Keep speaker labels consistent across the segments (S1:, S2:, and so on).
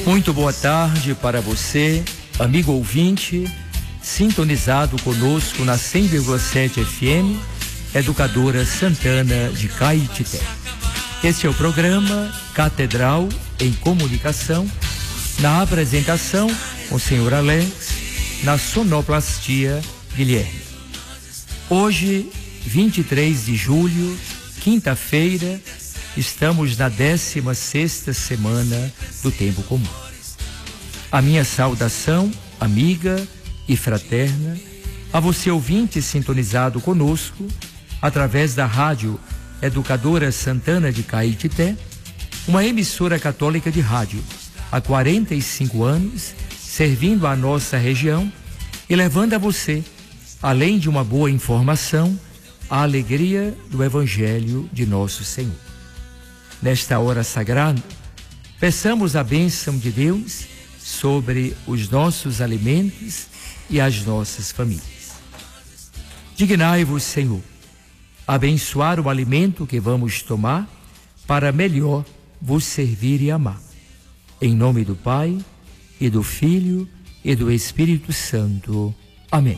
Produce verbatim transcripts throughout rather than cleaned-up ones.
S1: Muito boa tarde para você, amigo ouvinte, sintonizado conosco na cem vírgula sete F M, Educadora Santana de Caetité. Este é o programa Catedral em Comunicação, na apresentação o senhor Alex, na sonoplastia Guilherme. Hoje, vinte e três de julho, quinta-feira, estamos na décima sexta semana do tempo comum. A minha saudação, amiga e fraterna, a você ouvinte sintonizado conosco, através da rádio Educadora Santana de Caetité, uma emissora católica de rádio, há quarenta e cinco anos, servindo a nossa região e levando a você, além de uma boa informação, a alegria do Evangelho de nosso Senhor. Nesta hora sagrada, peçamos a bênção de Deus sobre os nossos alimentos e as nossas famílias. Dignai-vos, Senhor, abençoar o alimento que vamos tomar para melhor vos servir e amar. Em nome do Pai, e do Filho, e do Espírito Santo. Amém.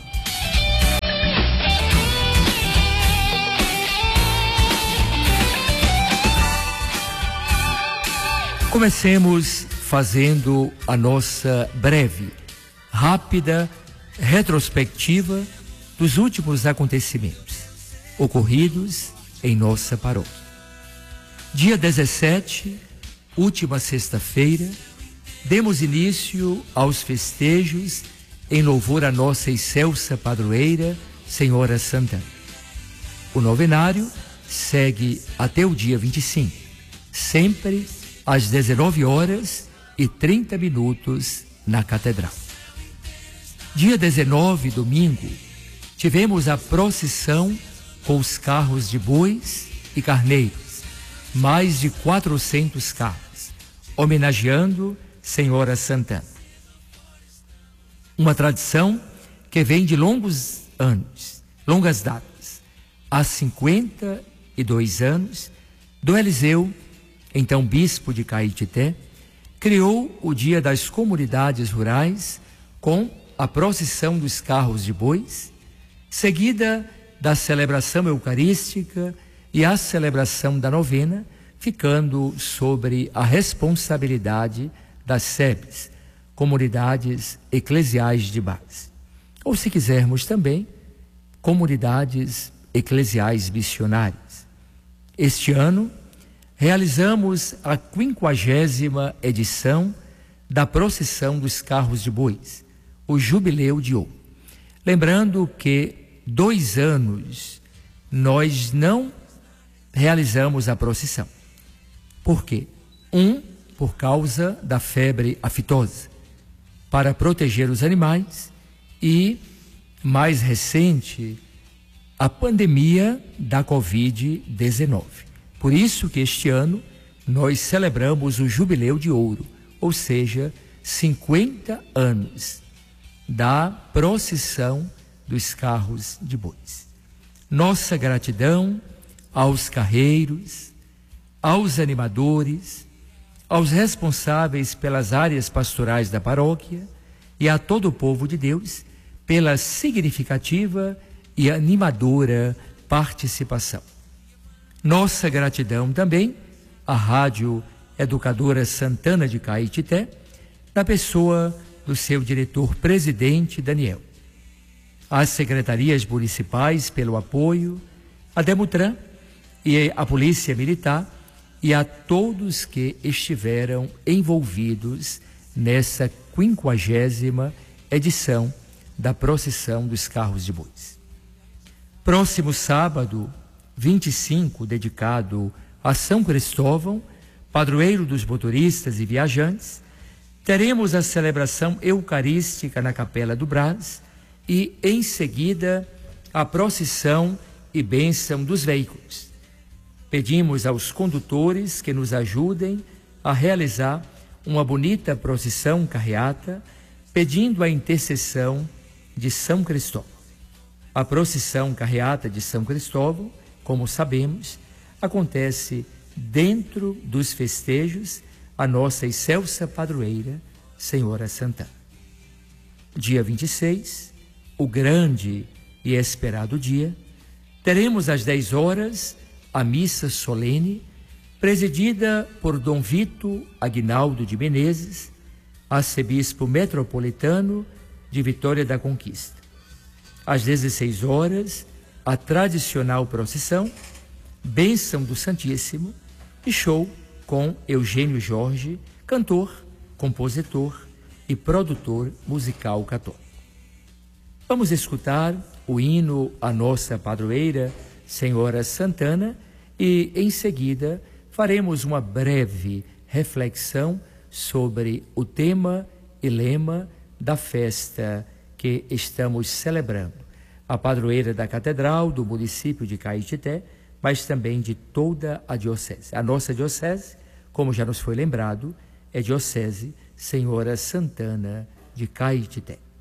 S1: Comecemos fazendo a nossa breve, rápida retrospectiva dos últimos acontecimentos ocorridos em nossa paróquia. Dia dezessete, última sexta-feira, demos início aos festejos em louvor à nossa excelsa padroeira, Senhora Santana. O novenário segue até o dia vinte e cinco, sempre às dezenove horas e trinta minutos na Catedral. Dia dezenove, domingo, tivemos a procissão com os carros de bois e carneiros, mais de quatrocentos carros, homenageando Senhora Santana. Uma tradição que vem de longos anos, longas datas. Há cinquenta e dois anos, Dom Eliseu, então bispo de Caetité, criou o Dia das Comunidades Rurais com a procissão dos carros de bois, seguida da celebração eucarística e a celebração da novena, ficando sobre a responsabilidade das S E Bs, comunidades eclesiais de base. Ou, se quisermos também, comunidades eclesiais missionárias. Este ano, realizamos a quinquagésima edição da procissão dos carros de bois, o Jubileu de Ouro. Lembrando que dois anos nós não realizamos a procissão. Por quê? Um, por causa da febre aftosa, para proteger os animais, e, mais recente, a pandemia da covid dezenove. Por isso que este ano nós celebramos o Jubileu de Ouro, ou seja, cinquenta anos da procissão dos carros de bois. Nossa gratidão aos carreiros, aos animadores, aos responsáveis pelas áreas pastorais da paróquia e a todo o povo de Deus pela significativa e animadora participação. Nossa gratidão também à Rádio Educadora Santana de Caetité, na pessoa do seu diretor-presidente Daniel. Às secretarias municipais pelo apoio, a Demutran e a Polícia Militar, e a todos que estiveram envolvidos nessa quinquagésima edição da procissão dos carros de bois. Próximo sábado, vinte e cinco, dedicado a São Cristóvão, padroeiro dos motoristas e viajantes, teremos a celebração eucarística na Capela do Brás e, em seguida, a procissão e bênção dos veículos. Pedimos aos condutores que nos ajudem a realizar uma bonita procissão carreata, pedindo a intercessão de São Cristóvão. A procissão carreata de São Cristóvão, como sabemos, acontece dentro dos festejos a nossa excelsa padroeira, Senhora Santana. Dia vinte e seis, o grande e esperado dia, teremos às dez horas a missa solene, presidida por Dom Vito Aguinaldo de Menezes, arcebispo metropolitano de Vitória da Conquista. Às dezesseis horas, a tradicional procissão, bênção do Santíssimo e show com Eugênio Jorge, cantor, compositor e produtor musical católico. Vamos escutar o hino à nossa padroeira, Senhora Santana, e em seguida faremos uma breve reflexão sobre o tema e lema da festa que estamos celebrando, a padroeira da Catedral do município de Caetité, mas também de toda a diocese. A nossa diocese, como já nos foi lembrado, é Diocese Senhora Santana de Caetité.